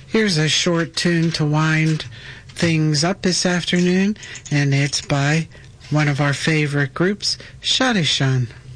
Here's a short tune to wind things up this afternoon, and it's by one of our favorite groups, Shadishan.